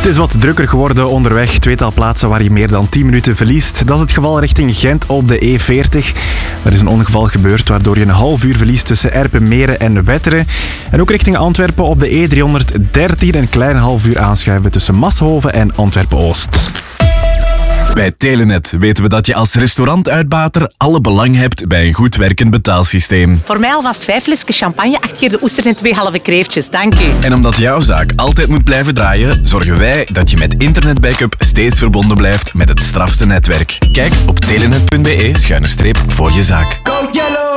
Het is wat drukker geworden onderweg. Tweetal plaatsen waar je meer dan 10 minuten verliest. Dat is het geval richting Gent op de E40. Er is een ongeval gebeurd waardoor je een half uur verliest tussen Erpenmeren en Wetteren. En ook richting Antwerpen op de E313 een klein half uur aanschuiven tussen Masshoven en Antwerpen-Oost. Bij Telenet weten we dat je als restaurantuitbater alle belang hebt bij een goed werkend betaalsysteem. Voor mij alvast 5 flesjes champagne, 8 keer de oesters en 2 halve kreeftjes. Dank u. En omdat jouw zaak altijd moet blijven draaien, zorgen wij dat je met internetbackup steeds verbonden blijft met het strafste netwerk. Kijk op telenet.be/voor je zaak.